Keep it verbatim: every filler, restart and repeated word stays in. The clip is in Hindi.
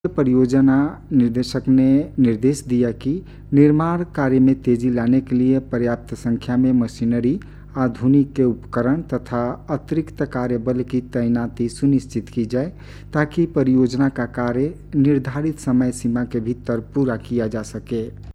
परियोजना निर्देशक ने निर्देश दिया कि निर्माण कार्य में तेजी लाने के लिए पर्याप्त संख्या में मशीनरी, आधुनिक के उपकरण तथा अतिरिक्त कार्यबल की तैनाती सुनिश्चित की जाए ताकि परियोजना का कार्य निर्धारित समय सीमा के भीतर पूरा किया जा सके।